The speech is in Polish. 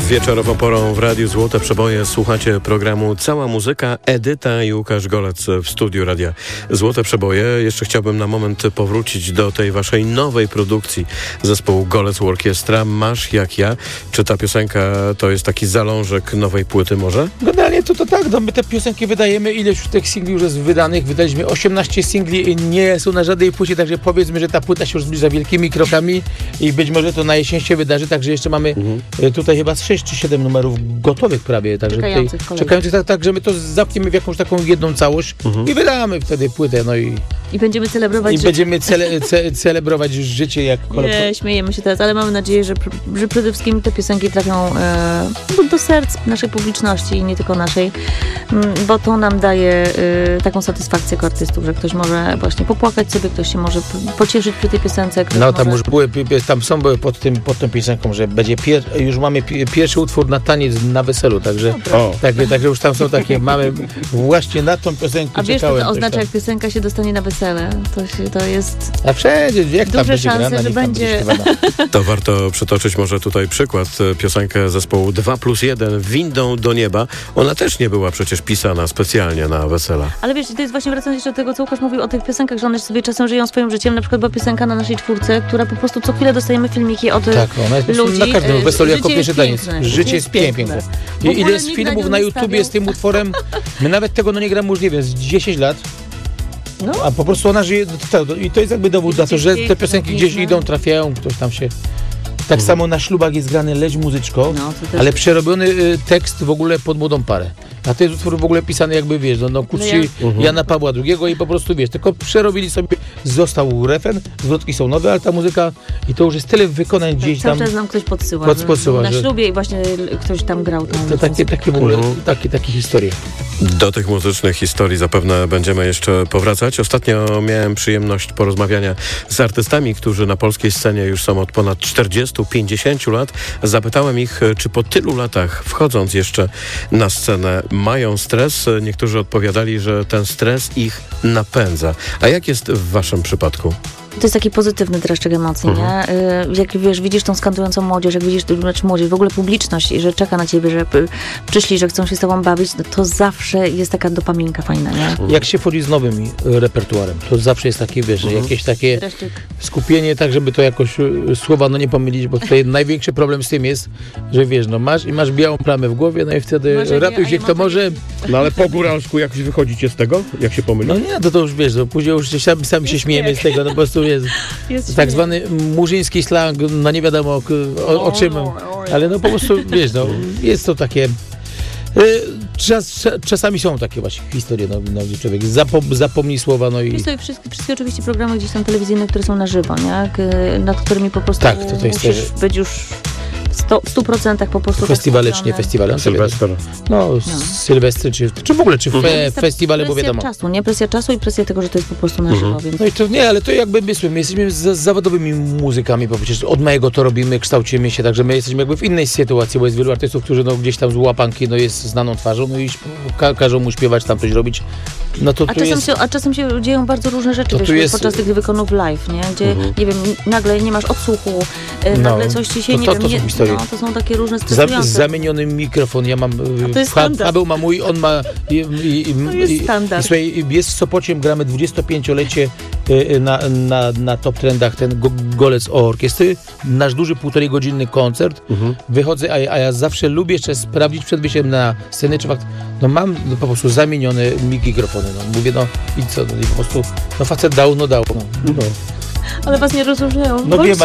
Wieczorową porą w Radiu Złote Przeboje słuchacie programu Cała Muzyka. Edyta i Łukasz Golec w studiu Radia Złote Przeboje. Jeszcze chciałbym na moment powrócić do tej waszej nowej produkcji zespołu Golec Orkiestra. Masz jak ja. Czy ta piosenka to jest taki zalążek nowej płyty może? Generalnie to tak, no my te piosenki wydajemy, ileś tych singli już jest wydanych. Wydaliśmy 18 singli, nie są na żadnej płycie, także powiedzmy, że ta płyta się już zbliża wielkimi krokami i być może to na jesień się wydarzy, także jeszcze mamy tutaj chyba 6 czy 7 numerów gotowych prawie, także czekających, tak, że my to zapniemy w jakąś taką jedną całość i wydamy wtedy płytę, no i będziemy celebrować życie. Będziemy celebrować życie jak Nie, śmiejemy się teraz, ale mamy nadzieję, że przede wszystkim te piosenki trafią do serc naszej publiczności i nie tylko naszej, bo to nam daje taką satysfakcję jako artystów, że ktoś może właśnie popłakać sobie, ktoś się może pocieszyć przy tej piosence. No tam już były pod tą piosenką, że będzie już mamy pierwszy utwór na taniec na weselu, także także już tam są takie, mamy właśnie na tą piosenkę. A wiesz, co to oznacza, jak piosenka się dostanie na wesele? To jest a wszędzie, jak tam duże szanse, że będzie. To warto przytoczyć może tutaj przykład, piosenkę zespołu 2+1 Windą do nieba. Ona też nie była przecież pisana specjalnie na wesela. Ale wiesz, to jest właśnie wracając jeszcze do tego, co Łukasz mówił o tych piosenkach, że one sobie czasem żyją swoim życiem. Na przykład była piosenka na naszej czwórce, która po prostu co chwilę dostajemy filmiki od ludzi. Na każdym weselu jako pierwszy taniec. Piękne. Życie jest piękne. Ile jest filmów na YouTubie z tym utworem? My nawet tego nie gramy już, nie wiem, z 10 lat. No. A po prostu ona żyje i to jest jakby dowód na to, że te piosenki gdzieś idą, trafiają, ktoś tam się... Tak samo na ślubach jest grany Leć muzyczko, ale przerobiony tekst w ogóle pod młodą parę. A to jest utwór w ogóle pisany jakby, wiesz, ku czci Jana Pawła II i po prostu, wiesz, tylko przerobili sobie, został refren, zwrotki są nowe, ale ta muzyka i to już jest tyle wykonań gdzieś tam. Cały czas nam ktoś podsyła na ślubie i właśnie ktoś tam grał. To takie w ogóle, takie historie. Do tych muzycznych historii zapewne będziemy jeszcze powracać. Ostatnio miałem przyjemność porozmawiania z artystami, którzy na polskiej scenie już są od ponad 40-50 lat. Zapytałem ich, czy po tylu latach, wchodząc jeszcze na scenę, mają stres. Niektórzy odpowiadali, że ten stres ich napędza. A jak jest w waszym przypadku? To jest taki pozytywny dreszczyk emocji, nie? Jak wiesz, widzisz tą skandującą młodzież, jak widzisz młodzież, w ogóle publiczność, że czeka na ciebie, że przyszli, że chcą się z tobą bawić, to zawsze jest taka dopaminka fajna, nie? Jak się wchodzi z nowym repertuarem, to zawsze jest takie, wiesz, jakieś takie dreszczyk. Skupienie, tak żeby to jakoś słowa nie pomylić, bo tutaj największy problem z tym jest, że wiesz, masz białą plamę w głowie, no i wtedy ratuj się kto może. No ale po góralsku jakoś wychodzicie z tego? Jak się pomyli? No nie, to już wiesz, później już sami się śmiejemy z tego, no po prostu jest tak zwany murzyński slang, no nie wiadomo o czym, ale no po prostu, wiesz, jest to takie... Czasami są takie właśnie historie, gdzie człowiek zapomni słowa, no i... Jest to wszystkie oczywiście programy gdzieś tam telewizyjne, które są na żywo, nie? Nad którymi po prostu musisz być już w 100% po prostu... Festiwale czy nie festiwale? Sylwester. Sylwestry, czy w ogóle, czy festiwale, bo wiadomo. Czasu, nie? Presja czasu i presja tego, że to jest po prostu na żywo, więc... No i to nie, ale to jakby my jesteśmy zawodowymi muzykami, bo przecież od małego to robimy, kształcimy się, także my jesteśmy jakby w innej sytuacji, bo jest wielu artystów, którzy gdzieś tam z łapanki, jest znaną twarzą, no i każą mu śpiewać, tam coś robić. No to a czasem się dzieją bardzo różne rzeczy, wiesz, podczas tych wykonów live, nie? Gdzie, nie wiem, nagle nie masz odsłuchu, nagle coś ci się, to są takie różne stresujące. Zamieniony mikrofon, ja mam... Paweł ma mój, on ma... To jest standard. Jest w Sopociem, gramy 25-lecie na Top Trendach ten Golec Orkiestry. Nasz duży 1,5-godzinny koncert. Wychodzę, a ja zawsze lubię jeszcze sprawdzić przed wyjściem na scenę, czy fakt... mam po prostu zamienione mikrofony. Mówię, i co? I po prostu, facet dał. Ale was nie rozróżniają. Wiem,